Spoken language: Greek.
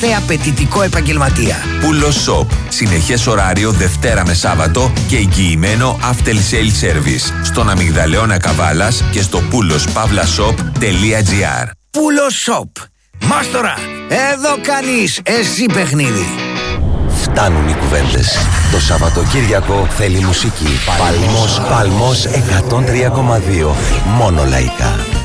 απαιτητικό επαγγελματία. Πούλος Shop. Συνεχές ωράριο Δευτέρα με Σάββατο και εγγυημένο after sale service. Στον Αμυγδαλέωνα Καβάλας και στο poulospavlashop.gr. Πούλος Shop. Μάστορα, εδώ κάνεις εσύ παιχνίδι. Φτάνουν οι κουβέντες. Το Σαββατοκύριακο θέλει μουσική. Παλμός 103,2. Μόνο λαϊκά.